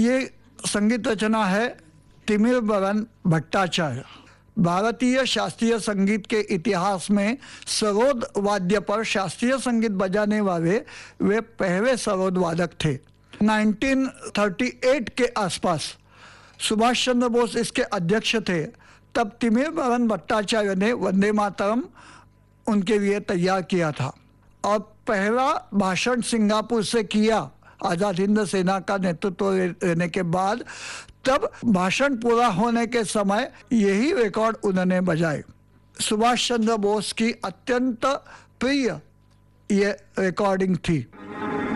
ये संगीत रचना है तिमिरबरन भट्टाचार्य। भारतीय शास्त्रीय संगीत के इतिहास में सरोद वाद्य पर शास्त्रीय संगीत बजाने वाले वे पहले सरोद वादक थे। 1938 के आसपास सुभाष चंद्र बोस इसके अध्यक्ष थे। तब तिमिरबरन भट्टाचार्य ने वंदे मातरम उनके लिए तैयार किया था और पहला भाषण सिंगापुर से किया आज़ाद हिंद सेना का नेतृत्व लेने के बाद। तब भाषण पूरा होने के समय यही रिकॉर्ड उन्होंने बजाए। सुभाष चंद्र बोस की अत्यंत प्रिय ये रिकॉर्डिंग थी।